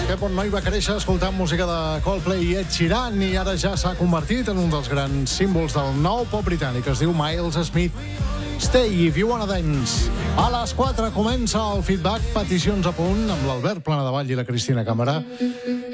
Aquest bon noi va créixer escoltant música de Coldplay i Ed Sheeran i ara ja s'ha convertit en un dels grans símbols del nou pop britànic. Es diu Miles Smith. Stay if you wanna dance. A les 4 comença el feedback, peticions a punt, amb l'Albert Planadavall i la Cristina Càmera.